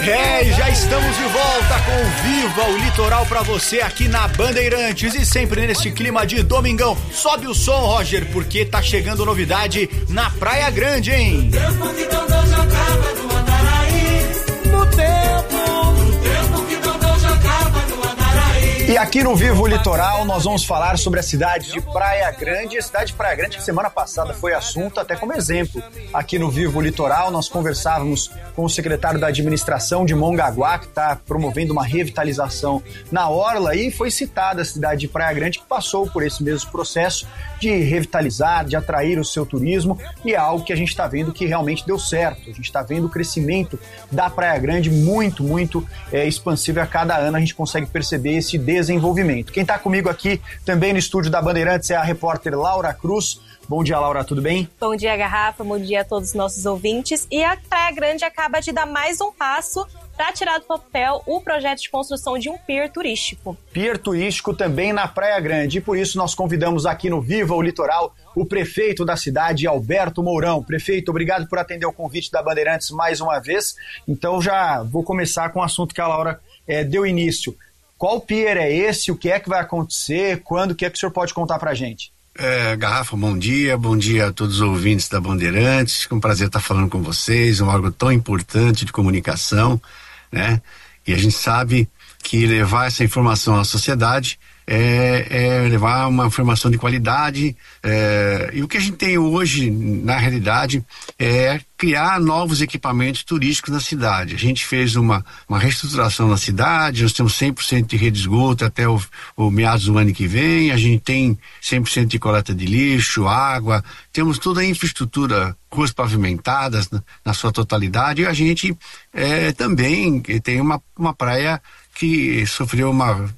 E já estamos de volta com Viva o Litoral pra você aqui na Bandeirantes e sempre neste clima de domingão. Sobe o som, Roger, porque tá chegando novidade na Praia Grande, hein? Tempo que Dondô jogava no Andaraí. No tempo que Dondô jogava no Andaraí. E aqui no Viva o Litoral nós vamos falar sobre a cidade de Praia Grande. A cidade de Praia Grande que semana passada foi assunto até como exemplo. Aqui no Viva o Litoral nós conversávamos com o secretário da administração de Mongaguá, que está promovendo uma revitalização na orla, e foi citada a cidade de Praia Grande que passou por esse mesmo processo de revitalizar, de atrair o seu turismo, e é algo que a gente está vendo que realmente deu certo. A gente está vendo o crescimento da Praia Grande muito expansivo, e a cada ano a gente consegue perceber esse desenvolvimento. Quem está comigo aqui também no estúdio da Bandeirantes é a repórter Laura Cruz. Bom dia, Laura, tudo bem? Bom dia, Garrafa, bom dia a todos os nossos ouvintes. E a Praia Grande acaba de dar mais um passo para tirar do papel o projeto de construção de um pier turístico. Pier turístico também na Praia Grande, e por isso nós convidamos aqui no Viva o Litoral o prefeito da cidade, Alberto Mourão. Prefeito, obrigado por atender o convite da Bandeirantes mais uma vez. Então já vou começar com o assunto que a Laura deu início. Qual pier é esse? O que é que vai acontecer? Quando? O que é que o senhor pode contar pra gente? Garrafa, bom dia a todos os ouvintes da Bandeirantes, é um prazer estar falando com vocês, um órgão tão importante de comunicação, né? E a gente sabe que levar essa informação à sociedade é levar uma informação de qualidade, e o que a gente tem hoje, na realidade, é criar novos equipamentos turísticos na cidade. A gente fez uma reestruturação na cidade, nós temos 100% de rede de esgoto até o meados do ano que vem, a gente tem 100% de coleta de lixo, água, temos toda a infraestrutura, ruas pavimentadas na sua totalidade, e a gente também tem uma praia que sofreu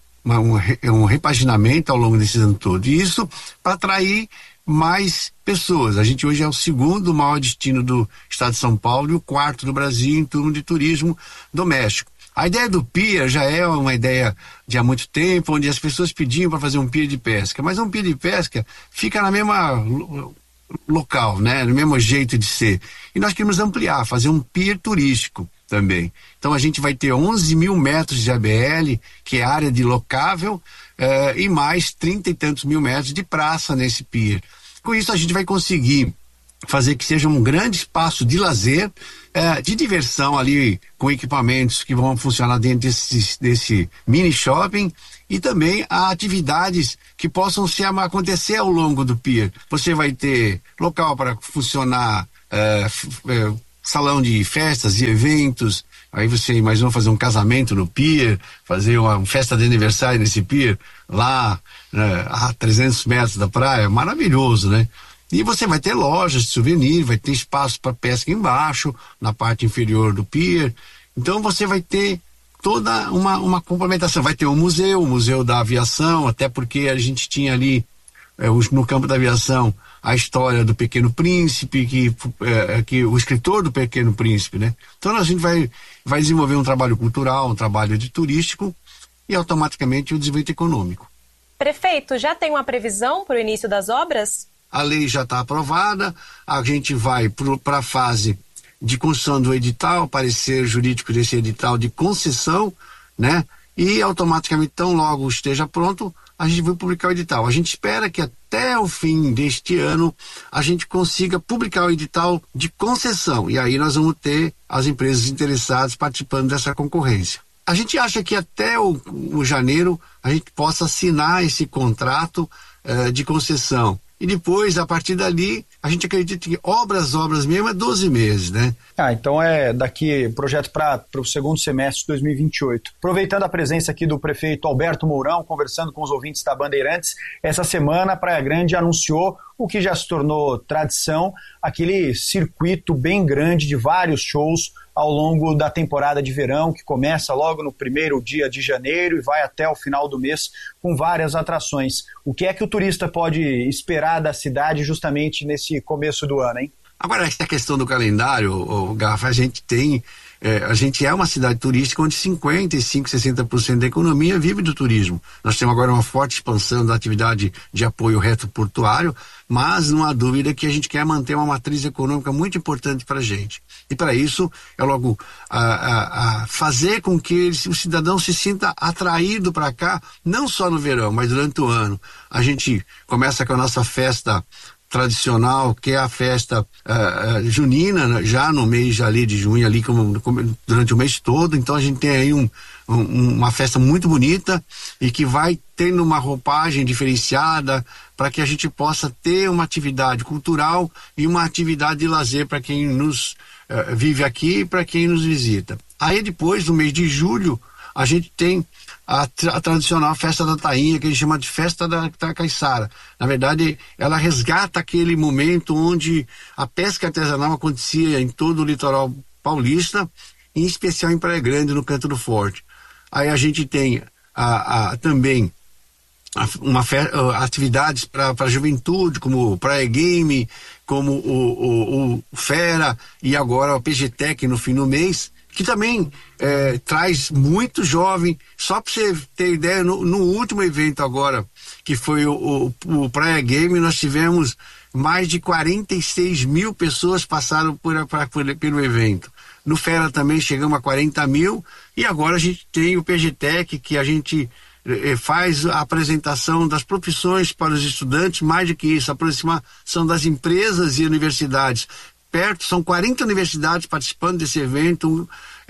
um repaginamento ao longo desse ano todo, e isso para atrair mais pessoas. A gente hoje é o segundo maior destino do estado de São Paulo e o quarto do Brasil em termos de turismo doméstico. A ideia do pier já é uma ideia de há muito tempo, onde as pessoas pediam para fazer um pier de pesca, mas um pier de pesca fica na mesma local, né? No mesmo jeito de ser. E nós queremos ampliar, fazer um pier turístico também. Então a gente vai ter 11 mil metros de ABL, que é área de locável, e mais 30 e tantos mil metros de praça nesse pier. Com isso a gente vai conseguir fazer que seja um grande espaço de lazer, de diversão ali, com equipamentos que vão funcionar dentro desse mini shopping, e também há atividades que possam acontecer ao longo do pier. Você vai ter local para funcionar, salão de festas e eventos. Aí você imaginou fazer um casamento no pier, fazer uma festa de aniversário nesse pier, lá a 300 metros da praia, maravilhoso, né? E você vai ter lojas de souvenir, vai ter espaço para pesca embaixo, na parte inferior do pier. Então você vai ter toda uma complementação. Vai ter o museu da aviação, até porque a gente tinha ali, no campo da aviação, a história do Pequeno Príncipe, que o escritor do Pequeno Príncipe, né? Então a gente vai desenvolver um trabalho cultural, um trabalho de turístico e automaticamente o desenvolvimento econômico. Prefeito, já tem uma previsão para o início das obras? A lei já está aprovada, a gente vai para a fase de construção do edital, parecer jurídico desse edital de concessão, né? E automaticamente, tão logo esteja pronto, a gente vai publicar o edital. A gente espera que até o fim deste ano a gente consiga publicar o edital de concessão, e aí nós vamos ter as empresas interessadas participando dessa concorrência. A gente acha que até o janeiro a gente possa assinar esse contrato de concessão. E depois, a partir dali, a gente acredita que obras mesmo é 12 meses, né? Então é daqui projeto para o segundo semestre de 2028. Aproveitando a presença aqui do prefeito Alberto Mourão, conversando com os ouvintes da Bandeirantes, essa semana a Praia Grande anunciou o que já se tornou tradição, aquele circuito bem grande de vários shows ao longo da temporada de verão, que começa logo no primeiro dia de janeiro e vai até o final do mês com várias atrações. O que é que o turista pode esperar da cidade justamente nesse começo do ano, hein? Agora, essa questão do calendário, Garrafa, a gente tem a gente é uma cidade turística onde 55%, 60% da economia vive do turismo. Nós temos agora uma forte expansão da atividade de apoio retroportuário, mas não há dúvida que a gente quer manter uma matriz econômica muito importante para a gente. E para isso é logo fazer com que o cidadão se sinta atraído para cá, não só no verão, mas durante o ano. A gente começa com a nossa festa tradicional, que é a festa junina, né, já no mês ali de junho, ali durante o mês todo. Então a gente tem aí uma festa muito bonita e que vai tendo uma roupagem diferenciada para que a gente possa ter uma atividade cultural e uma atividade de lazer para quem nos vive aqui e para quem nos visita. Aí depois, no mês de julho, a gente tem a tradicional festa da tainha, que a gente chama de festa da caiçara. Na verdade, ela resgata aquele momento onde a pesca artesanal acontecia em todo o litoral paulista, em especial em Praia Grande, no Canto do Forte. Aí a gente tem também atividades para a juventude, como o Praia Game, como o Fera e agora o PGTEC no fim do mês, que também traz muito jovem. Só para você ter ideia, no último evento agora, que foi o Praia Game, nós tivemos mais de 46 mil pessoas passaram pelo evento. No Fera também chegamos a 40 mil, e agora a gente tem o PGTEC, que a gente faz a apresentação das profissões para os estudantes, mais do que isso, a aproximação das empresas e universidades. São 40 universidades participando desse evento,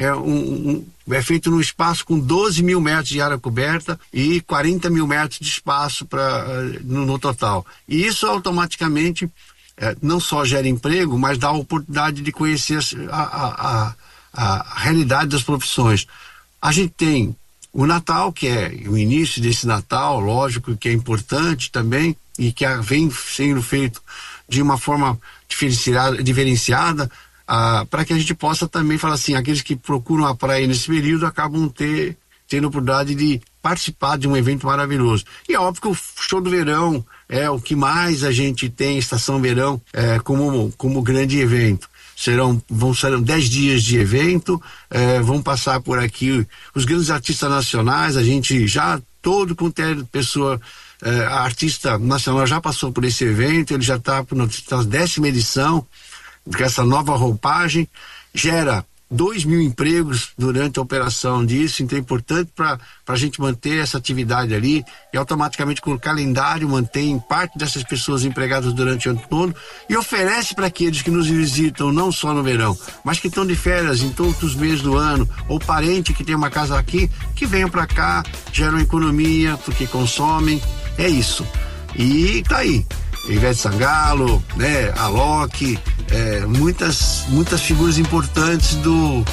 é feito num espaço com 12 mil metros de área coberta e 40 mil metros de espaço no total. E isso automaticamente não só gera emprego, mas dá a oportunidade de conhecer a realidade das profissões. A gente tem o Natal, que é o início desse Natal, lógico que é importante também, e que vem sendo feito de uma forma diferenciada, para que a gente possa também falar assim, aqueles que procuram a praia nesse período acabam tendo a oportunidade de participar de um evento maravilhoso. E é óbvio que o show do verão é o que mais a gente tem, estação verão, como grande evento. Serão 10 dias de evento, vão passar por aqui os grandes artistas nacionais, a gente já, todo quanto é pessoa, a artista nacional já passou por esse evento, ele já está na 10ª edição, com essa nova roupagem, gera 2.000 empregos durante a operação disso, então é importante para a gente manter essa atividade ali, e automaticamente com o calendário mantém parte dessas pessoas empregadas durante o ano todo, e oferece para aqueles que nos visitam não só no verão, mas que estão de férias em todos os meses do ano, ou parente que tem uma casa aqui, que venham para cá, geram economia, porque consomem, é isso. E tá aí, Ivete Sangalo, né, Alok, muitas figuras importantes do